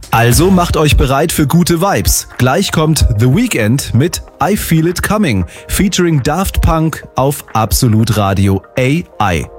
Also macht euch bereit für gute Vibes. Gleich kommt The Weeknd mit I Feel It Coming, featuring Daft Punk auf Absolut Radio AI.